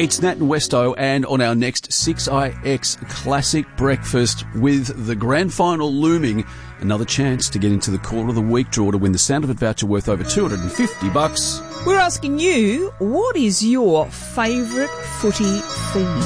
It's Nat and Westo, and on our next 6IX Classic Breakfast with the grand final looming, another chance to get into the Caller of the Week draw to win the Sound of It voucher worth over $250. We're asking you, what is your favourite footy theme?